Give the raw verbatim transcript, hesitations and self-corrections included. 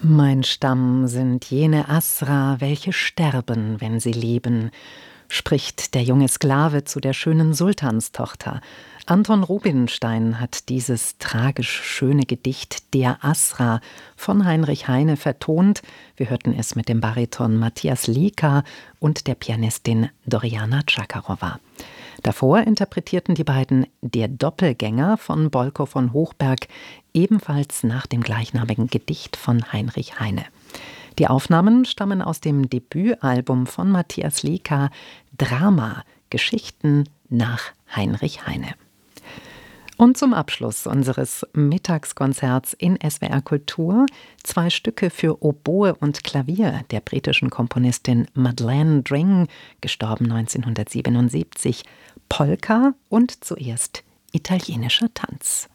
Mein Stamm sind jene Asra, welche sterben, wenn sie lieben, spricht der junge Sklave zu der schönen Sultanstochter. Anton Rubinstein hat dieses tragisch schöne Gedicht Der Asra von Heinrich Heine vertont. Wir hörten es mit dem Bariton Matthias Lika und der Pianistin Doriana Chakarova. Davor interpretierten die beiden Der Doppelgänger von Bolko von Hochberg, ebenfalls nach dem gleichnamigen Gedicht von Heinrich Heine. Die Aufnahmen stammen aus dem Debütalbum von Matthias Lika, Drama – Geschichten nach Heinrich Heine. Und zum Abschluss unseres Mittagskonzerts in S W R Kultur zwei Stücke für Oboe und Klavier der britischen Komponistin Madeleine Dring, gestorben neunzehnhundertsiebenundsiebzig, Polka und zuerst italienischer Tanz.